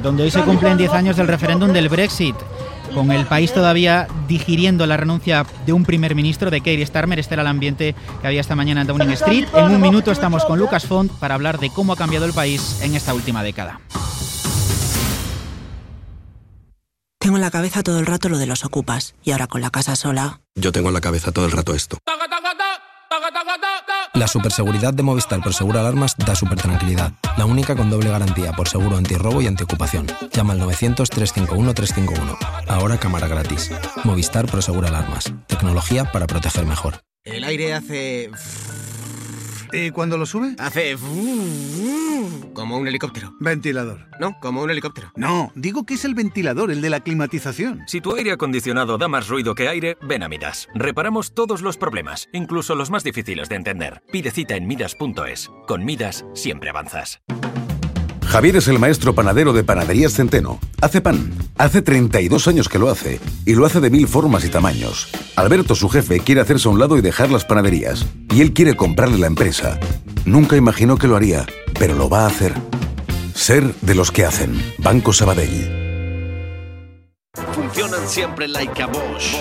donde hoy se cumplen 10 años del referéndum del Brexit, con el país todavía digiriendo la renuncia de un primer ministro, de Keir Starmer. Este era el ambiente que había esta mañana en Downing Street. En un minuto estamos con Lucas Font para hablar de cómo ha cambiado el país en esta última década. Tengo en la cabeza todo el rato lo de los ocupas, y ahora con la casa sola... Yo tengo en la cabeza todo el rato esto. La superseguridad de Movistar Prosegur Alarmas da súper tranquilidad. La única con doble garantía por seguro antirrobo y antiocupación. Llama al 900-351-351. Ahora cámara gratis. Movistar Prosegur Alarmas. Tecnología para proteger mejor. El aire hace... ¿Y cuando lo sube? Hace... como un helicóptero. Ventilador. No, como un helicóptero. No, digo que es el ventilador, el de la climatización. Si tu aire acondicionado da más ruido que aire, ven a Midas. Reparamos todos los problemas, incluso los más difíciles de entender. Pide cita en Midas.es. Con Midas siempre avanzas. Javier es el maestro panadero de Panaderías Centeno. Hace pan. Hace 32 años que lo hace. Y lo hace de 1000 formas y tamaños. Alberto, su jefe, quiere hacerse a un lado y dejar las panaderías. Y él quiere comprarle la empresa. Nunca imaginó que lo haría, pero lo va a hacer. Ser de los que hacen. Banco Sabadell. Funcionan siempre like a Bosch.